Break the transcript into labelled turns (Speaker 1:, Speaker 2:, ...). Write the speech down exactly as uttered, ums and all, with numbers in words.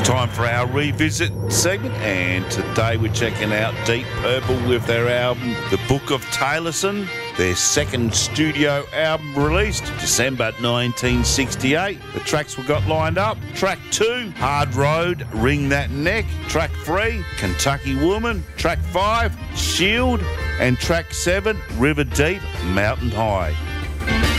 Speaker 1: Time for our revisit segment, and today we're checking out Deep Purple with their album The Book of Taylorson, their second studio album released December nineteen sixty-eight. The tracks we got lined up: track two, Hard Road, Ring That Neck; track three, Kentucky Woman; track five, Shield; and track seven, River Deep, Mountain High.